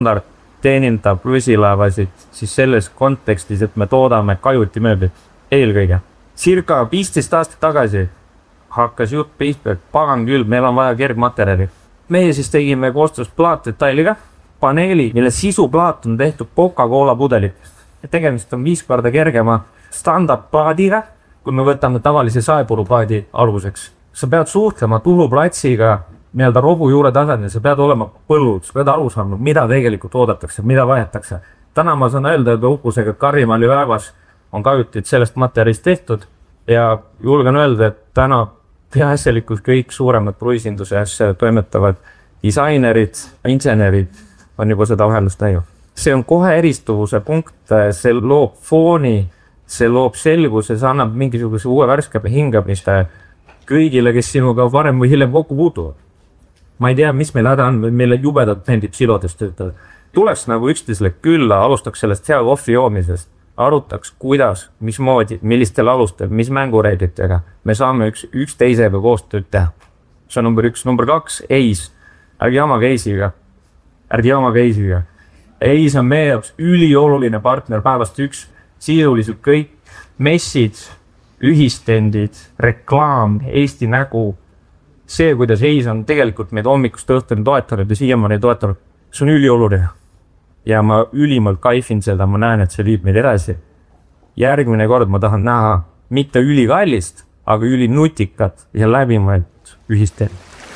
standard teenindab prusilaevasid siis selles kontekstis, et me toodame kajutimööblit eelkõige. Circa 15 aastat tagasi hakkas jutt pihta, et pagan küll, meil on vaja kergmaterjali. Meie siis tegime koostöös plaatdetailiga paneeli, mille sisuplaat on tehtud Coca-Cola pudelitest. Tegemist on 5 korda kergema standardplaadiga, kui me võtame tavalise saepuruplaadi aluseks. Sa pead suhtlema turuplatsiga nii-öelda robu juure tasandil, sa pead olema põllud, sa pead aru saama, mida tegelikult oodatakse, mida vahetakse. Täna ma saan öelda, et uhkusega Karrimaali väevas on kajutid sellest materjalist tehtud ja julgen öelda, et täna peaasjalikult kõik suuremad pruisinduses toimetavad disainerid, insenerid on juba seda vahelust näinud. See on kohe eristuvuse punkt, see loob fooni, see loob selguse, see annab mingisuguse uue värskebe hingamiste kõigile, kes sinuga varem või hiljem kokku puutuvad. Ma ei tea, mis meil häda on, meile jubedalt meeldib silodest töötada. Tuleks nagu üksteisele külla, alustaks sellest hea kohvi joomisest, arutaks kuidas, mismoodi, millistel alustel, mis mängureeglitega me saame üksteisega koostööd teha. See on number 1. Number 2, EIS. Ärgi jamage EIS-iga. EIS on meie jaoks ülioluline partner päevast 1. Sisuliselt kõik messid, ühistendid, reklaam, Eesti nägu. See, kuidas EIS on tegelikult meid hommikust õhtuni toetanud ja siiamaani toetanud, see on ülioluline. Ja ma ülimalt kaifin seda, ma näen, et see liib meid edasi. Järgmine kord ma tahan näha mitte ülikallist, aga ülinutikat ja läbimõeldud ühistendid.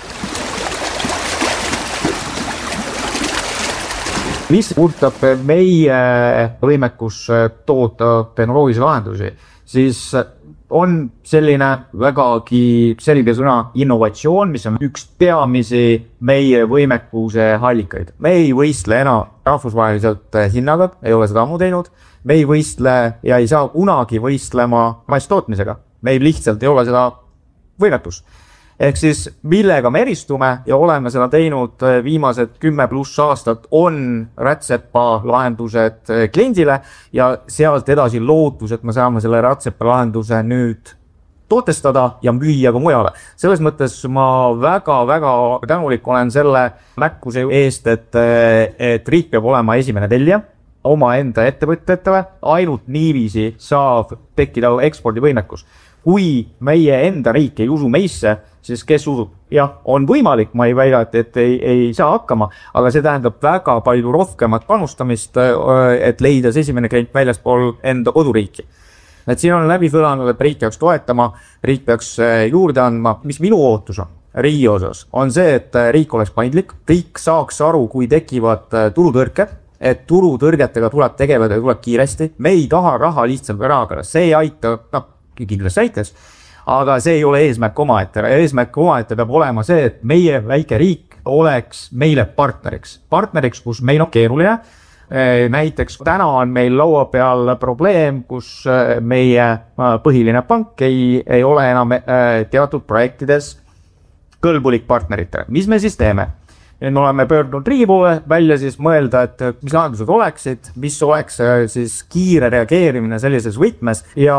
Mis puudutab meie võimekus toota tehnoloogilisi lahendusi, siis on selline vägagi selge sõna innovatsioon, mis on üks peamisi meie võimekuse allikaid. Me ei võistle enam rahvusvaheliselt hinnaga, ei ole seda ammu teinud. Me ei võistle ja ei saa kunagi võistlema masstootmisega. Meil lihtsalt ei ole seda võimekust. Ehk siis millega me eristume ja oleme seda teinud viimased 10+ aastat on rätsepa lahendused kliendile ja sealt edasi lootus, et me saame selle rätsepa lahenduse nüüd tootestada ja müüa ka mujale. Selles mõttes ma väga tänulik olen selle märkuse eest, et riik peab olema esimene tellija oma enda ettevõtjatele, ainult niiviisi saab tekkida ekspordivõimekus. Kui meie enda riik ei usu meisse, siis kes usub? Jah, on võimalik, ma ei väida, et ei saa hakkama, aga see tähendab väga palju rohkemat panustamist, et leida see esimene klient väljaspool enda koduriiki. Et siin on läbi kõlanud, et riik peaks toetama, riik peaks juurde andma. Mis minu ootus on riigi osas, on see, et riik oleks paindlik, riik saaks aru, kui tekivad turutõrked, et turutõrgetega tuleb tegeleda ja tuleb kiiresti. Me ei taha raha lihtsalt rahaga, see ei aita, kindlasti aitas, aga see ei ole eesmärk omaette. Eesmärk omaette peab olema see, et meie väike riik oleks meile partneriks, kus meil on keeruline. Näiteks täna on meil laua peal probleem, kus meie põhiline pank ei ole enam teatud projektides kõlbulik partneritele. Mis me siis teeme? Me oleme pöördunud riigi poole välja siis mõelda, et mis lahendused oleksid, mis oleks siis kiire reageerimine sellises võtmes ja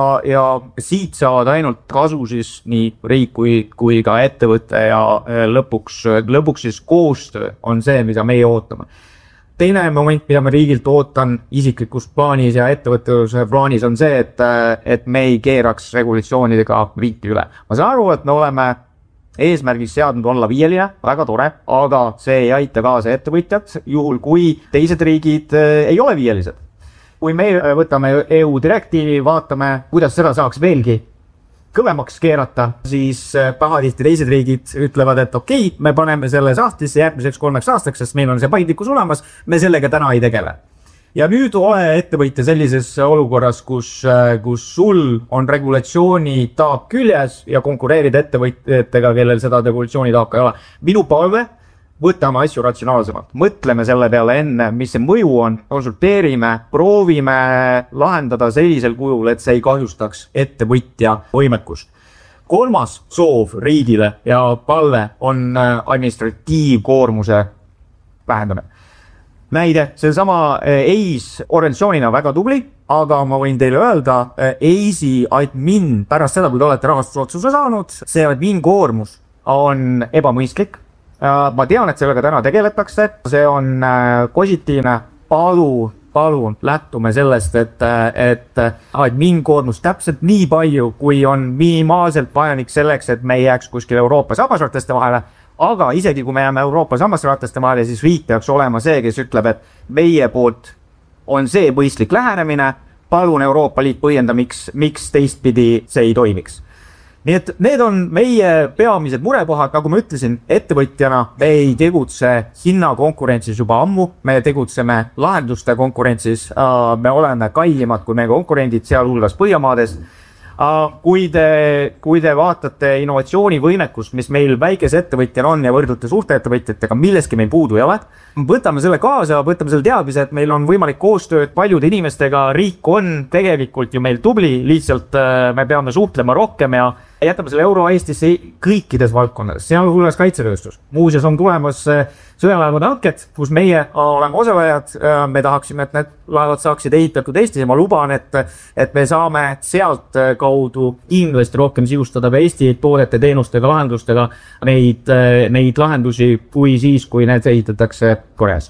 siit saavad ainult kasu siis nii riik kui ka ettevõte ja lõpuks siis koostöö on see, mida meie ootame. Teine moment, mida me riigilt ootan isiklikus plaanis ja ettevõtluse plaanis on see, et me ei keeraks regulatsioonidega riiki üle. Ma saan aru, et me oleme eesmärgis seadnud olla 5, väga tore, aga see ei aita kaasa ettevõtjad, juhul kui teised riigid ei ole 5. Kui me võtame EU direktiivi, vaatame, kuidas seda saaks veelgi kõvemaks keerata, siis pahatihti teised riigid ütlevad, et okei, me paneme selle sahtlisse järgmiseks 3 aastaks, sest meil on see paindlikkus olemas, me sellega täna ei tegele. Ja nüüd ole ettevõtja sellises olukorras, kus sul on regulatsiooni taak küljes ja konkureerid ettevõtjatega, kellel seda regulatsiooni taaka ei ole. Minu palve, võtame asju ratsionaalsemalt. Mõtleme selle peale enne, mis see mõju on, konsulteerime, proovime lahendada sellisel kujul, et see ei kahjustaks ettevõtja võimekust. 3. soov riigile ja palve on administratiivkoormuse vähendamine. Näide, see sama EIS organisatsioonina väga tubli, aga ma võin teile öelda, EIS-i pärast seda, kui te olete rahastusotsuse saanud, see admin koormus on ebamõistlik ma tean, et sellega täna tegeletakse, see on positiivne, palun lähtume sellest, et miinkoormus täpselt nii palju, kui on minimaalselt vajanik selleks, et me ei jääks kuskil Euroopa sammasrataste vahele, aga isegi kui me jääme Euroopa sammasrataste vahele, siis riik peaks olema see, kes ütleb, et meie poolt on see mõistlik lähenemine, palun Euroopa Liit põhjenda, miks teistpidi see ei toimiks. Nii et need on meie peamised murekohad, nagu ma ütlesin, ettevõtjana me ei tegutse hinna konkurentsis juba ammu, me tegutseme lahenduste konkurentsis, me oleme kallimad kui meie konkurendid, sealhulgas Põhjamaades. Kui te vaatate innovatsioonivõimekust, mis meil väikese ettevõtjana on ja võrdlete suurte ettevõtjatega, milleski meil puudu ei ole, võtame selle kaasa, võtame selle teadmise, et meil on võimalik koostööd paljude inimestega, riik on tegelikult ju meil tubli, lihtsalt me peame suhtlema rohkem ja jätame selle euro Eestisse kõikides valdkondades, sealhulgas kaitsetööstus. Muuseas on tulemas sõjalaevade hanked, kus meie oleme osalejad, me tahaksime, et need laevad saaksid ehitatud Eestis ja ma luban, et me saame sealt kaudu kindlasti rohkem sisustada Eesti toodete, teenustega, lahendustega neid lahendusi kui siis, kui need ehitatakse Koreas.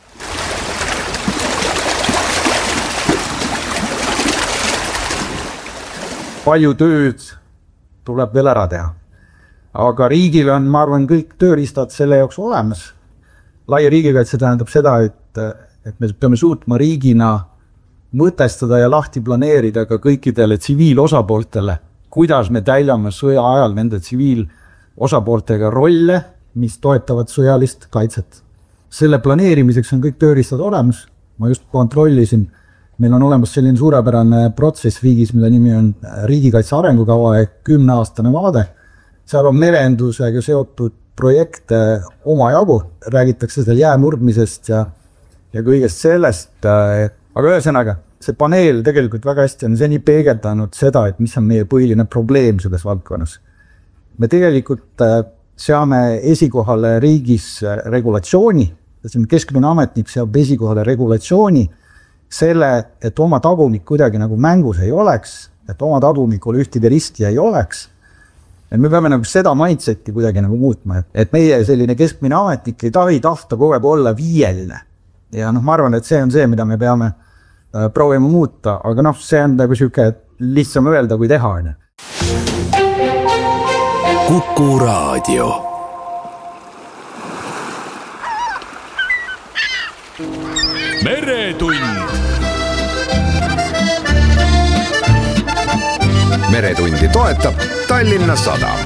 Palju tööd tuleb veel ära teha. Aga riigil on, ma arvan, kõik tööriistad selle jaoks olemas. Laia riigikaitse tähendab seda, et me peame suutma riigina mõtestada ja lahti planeerida ka kõikidele tsiviilosapooltele, kuidas me täidame sõja ajal nende tsiviilosapooltega rolle, mis toetavad sõjalist kaitset. Selle planeerimiseks on kõik tööriistad olemas. Ma just kontrollisin, meil on olemas selline suurepärane protsess riigis, mille nimi on riigikaitse arengukava ehk 10-aastane vaade. Seal on merendusega seotud projekte omajagu, räägitakse seal jäämurdmisest ja kõigest sellest. Aga ühesõnaga, see paneel tegelikult väga hästi on seni peegeldanud seda, et mis on meie põhiline probleem selles valdkonnas. Me tegelikult seame esikohale riigis regulatsiooni, keskmine ametnik seab esikohale regulatsiooni, selle, et oma tagumik kuidagi nagu mängus ei oleks, et oma tagumikul ühtide risti ei oleks. Et me peame nagu seda mindseti kuidagi nagu muutma, et meie selline keskmine ametnik ei tahi tahta kogu aeg olla viieline. Ja ma arvan, et see on see, mida me peame proovima muuta, aga see on nagu siuke lihtsam öelda kui teha. Kuku Raadio. Meretund. Meretundi toetab Tallinna Sadam.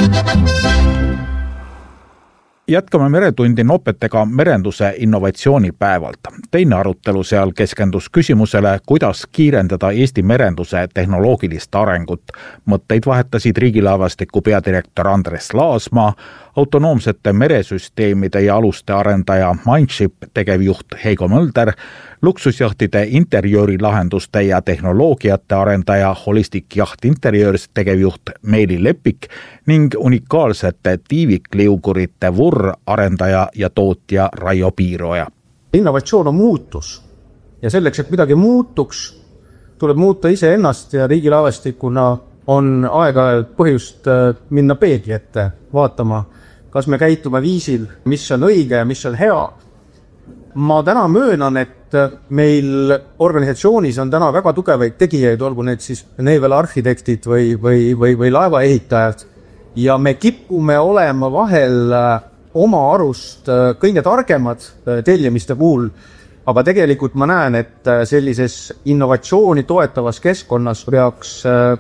Jätkame Meretundi nopetega merenduse innovatsioonipäevalt. Teine arutelu seal keskendus küsimusele, kuidas kiirendada Eesti merenduse tehnoloogilist arengut. Mõtteid vahetasid riigilaevastiku peadirektor Andres Laasmaa, autonoomsete meresüsteemide ja aluste arendaja Mindship tegevjuht Heigo Mölder, luksusjahtide interjöörilahenduste ja tehnoloogiate arendaja Holistic Yacht Interiors tegevjuht Meeli Lepik ning unikaalsete tiivikliugurite VUR arendaja ja tootja Raio Piiroja. Innovatsioon on muutus ja selleks, et midagi muutuks, tuleb muuta iseennast ja riigilaevastikuna on aeg-ajalt põhjust minna peegli ette vaatama, kas me käitume viisil, mis on õige ja mis on hea. Ma täna möönan, et meil organisatsioonis on täna väga tugevaid tegijaid, olgu need siis naval arhitektid või laevaehitajad ja me kipume olema vahel oma arust kõige targemad tellimiste puhul, aga tegelikult ma näen, et sellises innovatsiooni toetavas keskkonnas peaks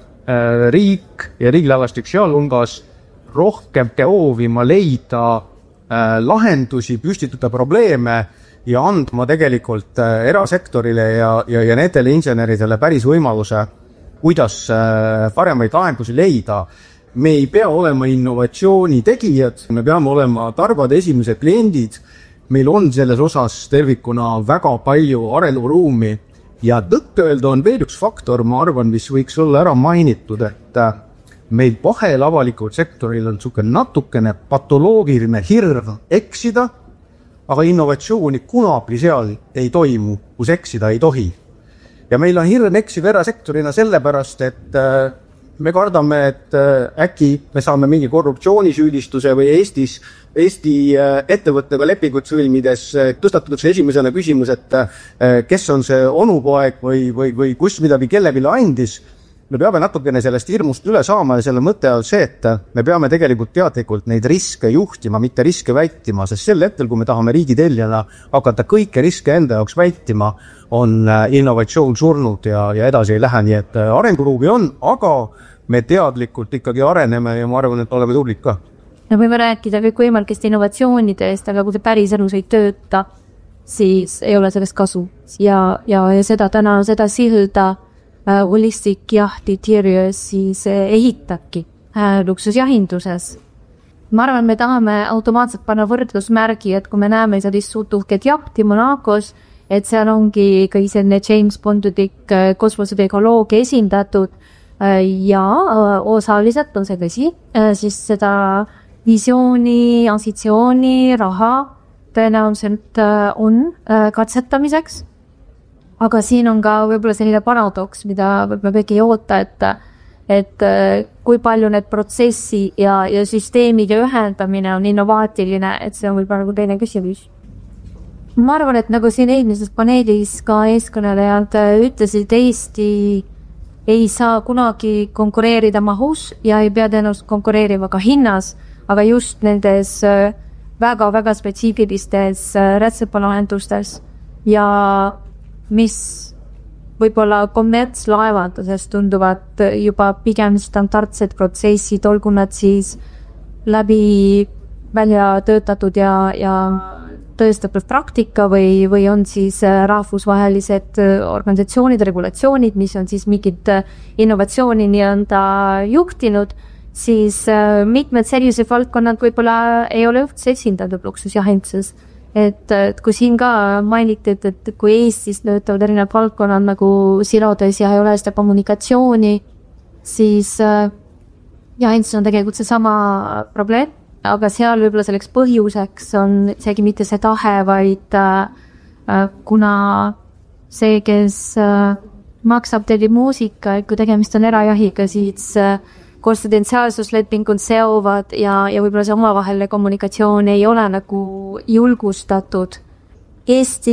riik ja riigilaevastik sealhulgas rohkem proovima leida lahendusi, püstitada probleeme ja andma tegelikult erasektorile ja nendele inseneridele päris võimaluse, kuidas paremaid lahendusi leida. Me ei pea olema innovatsiooni tegijad, me peame olema targad esimesed kliendid. Meil on selles osas tervikuna väga palju arenguruumi ja tõtt-öelda on veel üks faktor, ma arvan, mis võiks olla ära mainitud, et meil vahel avalikul sektoril on natukene patoloogiline hirm eksida, aga innovatsiooni kunagi seal ei toimu, kus eksida ei tohi. Ja meil on hirm eksiv erasektorina sellepärast, et me kardame, et äkki me saame mingi korruptsioonisüüdistuse või Eestis Eesti ettevõttega lepingut sõlmides tõstatatakse esimesena küsimus, et kes on see onupoeg või kus midagi kellelegi andis. Me peame natukene sellest hirmust üle saama ja selle mõte on see, et me peame tegelikult teadlikult neid riske juhtima, mitte riske vältima, sest sel hetkel, kui me tahame riigi tellijana hakata kõike riske enda jaoks vältima, on innovatsioon surnud ja edasi ei lähe, nii et arenguruumi on, aga me teadlikult ikkagi areneme ja ma arvan, et oleme tublid ka. Me võime rääkida kõik võimalikest innovatsioonidest, aga kui see päris elus ei tööta, siis ei ole sellest kasu. Ja seda täna, seda silda holistic jahti Tirius siis ehitabki luksusjahinduses. Ma arvan, me tahame automaatselt panna võrdlusmärgi, et kui me näeme sellist suurt uhket jahti Monacos, et seal ongi ka selline James Bondudik kosmosetehnoloogia esindatud ja osaliselt on see tõsi, siis seda visiooni, ambitsiooni, raha tõenäoliselt on katsetamiseks. Aga siin on ka võib-olla selline paradoks, mida võib-olla keegi ei oota, et kui palju need protsessi ja süsteemide ühendamine on innovaatiline, et see on võib-olla teine küsimus. Ma arvan, et nagu siin eelmises paneelis ka eeskõnelejad ütlesid, Eesti ei saa kunagi konkureerida mahus ja ei pea tõenäoliselt konkureerima ka hinnas, aga just nendes väga-väga spetsiifilistes rätsepalahendustes ja mis võib-olla kommertslaevanduses tunduvad juba pigem standardsed protsessid, olgu nad siis läbi välja töötatud ja tõestatud praktika või on siis rahvusvahelised organisatsioonid, regulatsioonid, mis on siis mingit innovatsiooni nii-öelda juhtinud, siis mitmed sellised valdkonnad võib-olla ei ole üldse esindatud luksusjahinduses. Et kui siin ka mainiti, et kui Eestis töötavad erinevad valdkonnad nagu silodes ja ei ole seda kommunikatsiooni, siis jahinduses on tegelikult see sama probleem, aga seal võib-olla selleks põhjuseks on isegi mitte see tahe, vaid kuna see, kes maksab teile muusika, et kui tegemist on erajahiga, siis konfidentsiaalsuslepingud seovad ja võib-olla see omavaheline kommunikatsioon ei ole nagu julgustatud. Eesti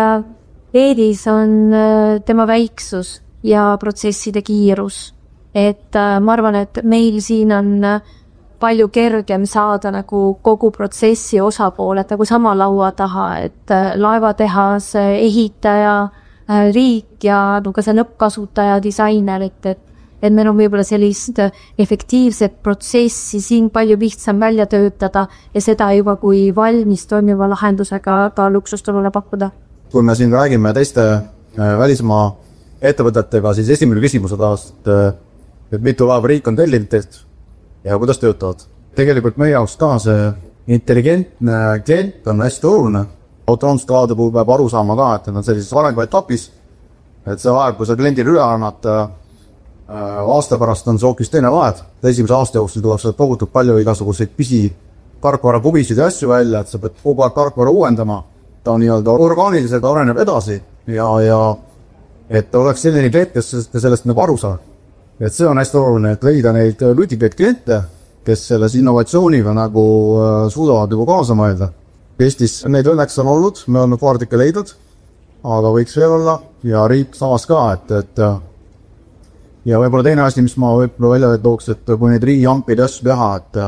eelis on tema väiksus ja protsesside kiirus. Et ma arvan, et meil siin on palju kergem saada nagu kogu protsessi osapooled nagu sama laua taha, et laevatehas, ehitaja, riik ja ka see lõppkasutaja, disainer, et meil on võib-olla sellist efektiivset protsessi siin palju lihtsam välja töötada ja seda juba kui valmis toimiva lahendusega ka luksusturule pakkuda. Kui me siin räägime teiste välismaa ettevõtetega, siis esimene küsimus on taast, et mitu laeva riik on tellinud teist ja kuidas töötavad. Tegelikult meie jaoks ka see intelligentne klient on hästi oluline. Autonoomsete laevade puhul peab aru saama ka, et nad on sellises arengu etapis, et see laev, kui sa kliendile üle annad, aasta pärast on see hoopis teine laev. Esimese aasta jooksul tuleb seda tohutult palju igasuguseid tarkvara kubisid ja asju välja, et sa pead kogu aeg tarkvara uuendama. Ta on nii-öelda orgaaniliselt areneb edasi ja et oleks selline klient, kes sellest nagu aru saab. Et see on hästi oluline, et leida neid lutikaid kliente, kes selles innovatsiooniga nagu suudavad juba kaasa mõelda. Eestis neid õnneks on olnud, me oleme paardike leidnud, aga võiks veel olla ja riik samas ka, et ja võib-olla teine asi, mis ma võib-olla välja tooks, et kui neid riigiampide asju teha,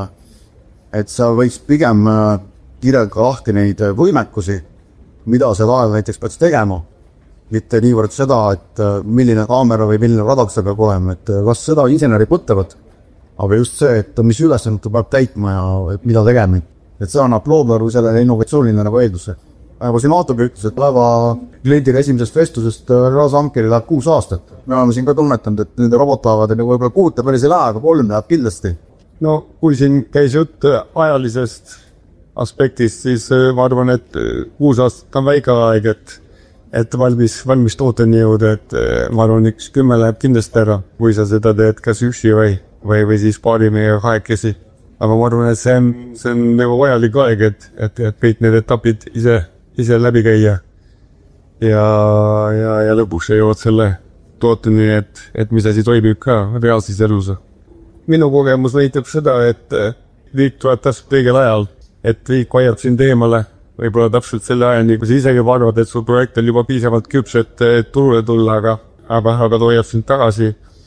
et sa võiks pigem kirjelda lahti neid võimekusi, mida see laev näiteks peaks tegema. Mitte niivõrd seda, et milline kaamera või milline radar see peab olema, et kas seda insenerid mõtlevad, aga just see, et mis ülesannete peab täitma ja et mida tegema. Et see annab looblaru sellele innovatsioonile nagu eelduse. Aga siin Aatobi ütles, et laeva kliendiga esimesest vestusest Raasankeri läheb 6 aastat. Me oleme siin ka tunnetanud, et nende robotlaevad nagu võib-olla 6 päris ei lähe, aga 3 läheb kindlasti. No kui siin käis jutt ajalisest aspektist, siis ma arvan, et 6 aastat on väike aeg, et valmis tooteni jõuda, et ma arvan, 10 läheb kindlasti ära, kui sa seda teed kas üksi või siis paari meie kahekesi. Aga ma arvan, et see on nagu vajalik aeg, et kõik need etapid ise läbi käia ja lõpuks jõuad selle tooteni, et mis asi toimib ka reaalses elus. Minu kogemus näitab seda, et riik tuleb täpselt õigel ajal et riik hoiab sind eemale võib-olla täpselt selle ajani, kui sa isegi arvad, et sul projekt on juba piisavalt küps, et turule tulla, aga ta hoiab sind tagasi.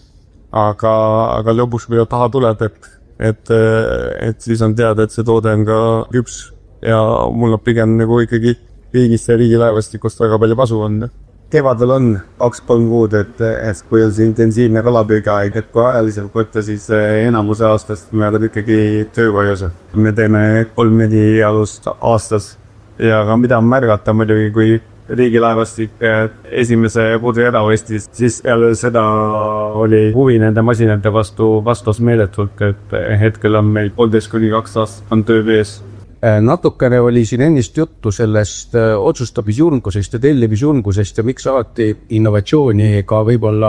Aga lõpuks, mida taha tuleb, et siis on teada, et see toode on ka küps ja mul on pigem nagu ikkagi riigist ja riigilaevastikust väga palju kasu on. Kevadel on 2-3 kuud, et kui on see intensiivne kalapüügiaeg, et kui ajaliselt võtta, siis enamuse aastast me oleme ikkagi töökohjus. Me teeme 3-4 alust aastas ja ka mida on märgata muidugi, kui riigilaevastik esimese pudri ära võstis, siis peale seda oli huvi nende masinate vastu vastas meeletult, et hetkel on meil 1,5–2 aastat on töö vees. Natukene oli siin ennist juttu sellest otsustamisjulgusest ja tellimisjulgusest ja miks alati innovatsiooni ka võib-olla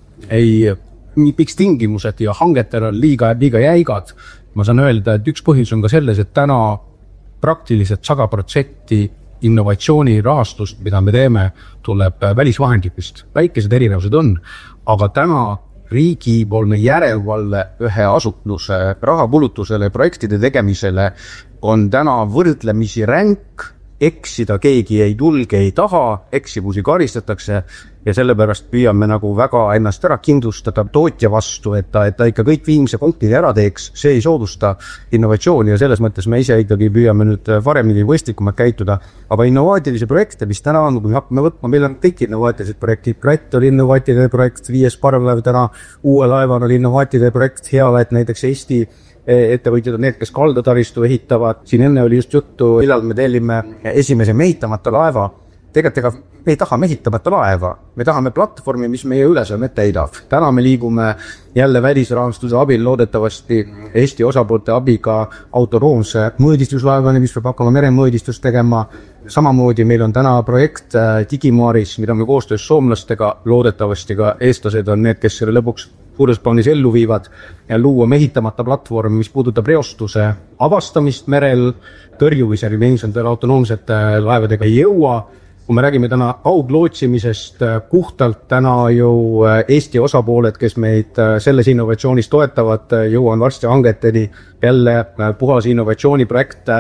miks tingimused ja hangetel on liiga jäigad. Ma saan öelda, et üks põhjus on ka selles, et täna praktiliselt 100% innovatsiooni rahastust, mida me teeme, tuleb välisvahenditest. Väikesed erinevused on, aga täna riigipoolne järelevalve ühe asutluse rahakulutusele, projektide tegemisele on täna võrdlemisi ränk, eksida keegi ei julge, ei taha, eksimusi karistatakse ja sellepärast püüame nagu väga ennast ära kindlustada tootja vastu, et ta ikka kõik viimse punktid ära teeks, see ei soodusta innovatsiooni ja selles mõttes me ise ikkagi püüame nüüd varemini võistlikumalt käituda, aga innovaatilisi projekte, mis täna on, kui hakkame võtma, meil on kõik innovaatilised projektid, Kratt oli innovaatiline projekt, 5 parvlaev täna, uue laeval oli innovaatiline projekt, hea, et näiteks Eesti ettevõtjad on need, kes kaldataristu ehitavad. Siin enne oli just juttu, millal me tellime esimese mehitamata laeva. Tegelikult me ei taha mehitamata laeva, me tahame platvormi, mis meie ülesannet täidab. Täna me liigume jälle välisrahastuse abil loodetavasti Eesti osapoolte abiga autonoomse mõõdistuslaevani, mis peab hakkama meremõõdistust tegema. Samamoodi meil on täna projekt Digimaaris, mida me koostöös soomlastega, loodetavasti ka eestlased on need, kes selle lõpuks suures plaanis ellu viivad ja luua mehitamata platvorm, mis puudutab reostuse avastamist merel, tõrjumisel ilmselt autonoomsete laevadega ei jõua. Kui me räägime täna kauglootsimisest, puhtalt täna ju Eesti osapooled, kes meid selles innovatsioonis toetavad, jõuan varsti hangeteni jälle puhas innovatsiooniprojekte.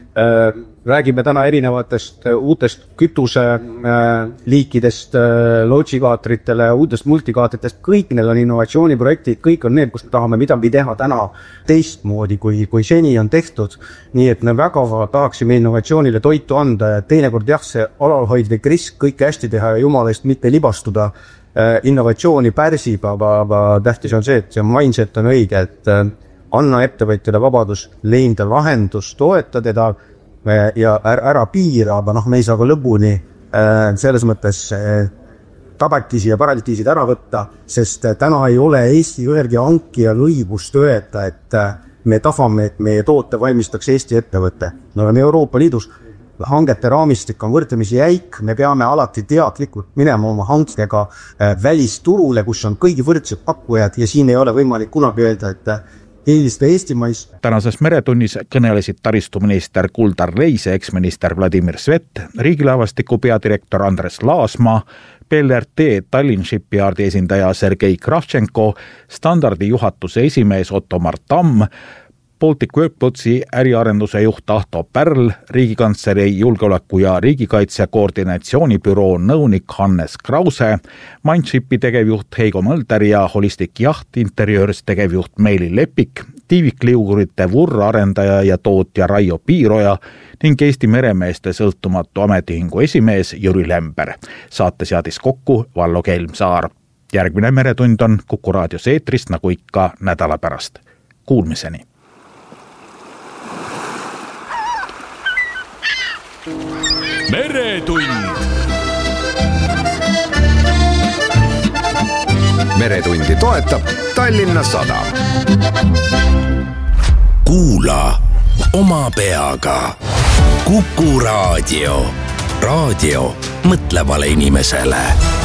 Räägime täna erinevatest uutest kütuse liikidest, lootsikaatritele, uutest multikaatritest, kõik need on innovatsiooniprojektid, kõik on need, kus tahame midagi teha täna teistmoodi, kui seni on tehtud. Nii et me väga tahaksime innovatsioonile toitu anda ja teinekord jah, see alalhoidlik risk kõike hästi teha ja jumalast mitte libastuda innovatsiooni pärsib, aga tähtis on see, et see mindset on õige, et anna ettevõtjale vabadus leida lahendus, toeta teda ja ära piira, aga me ei saa ka lõpuni selles mõttes tagatisi ja paralitiisid ära võtta, sest täna ei ole Eesti ühelgi hankijal õigust öelda, et me tahame, et meie toote valmistaks Eesti ettevõtte. Me oleme Euroopa Liidus, hangete raamistik on võrdlemisi jäik, me peame alati teadlikult minema oma hankega välisturule, kus on kõigi võrdsed pakkujad ja siin ei ole võimalik kunagi öelda, et Eestimais. Tänases meretunnis kõnelesid taristuminister Kuldar Leis, eksminister Vladimir Svet, riigilaevastiku peadirektor Andres Laasmaa, PLRT Tallinn Shipyardi esindaja Sergei Kravtšenko, standardi juhatuse esimees Ottomar Tamm, Baltic Workbotsi äriarenduse juht Ahto Pärl, Riigikantselei julgeoleku ja riigikaitse koordinatsioonibüroo nõunik Hannes Krause, Mindshipi tegevjuht Heigo Mölder ja Holistic Yacht Interiöörs tegevjuht Meili Lepik, tiivikliugurite vurrarendaja ja tootja Raio Piiroja ning Eesti meremeeste sõltumatu ametiühingu esimees Jüri Lember. Saate seadis kokku Vallo Kelmsaar. Järgmine meretund on Kuku raadios eetrist nagu ikka nädala pärast. Kuulmiseni! Meretund. Meretundi toetab Tallinna Sadam. Kuula oma peaga. Kuku raadio. Raadio mõtlevale inimesele.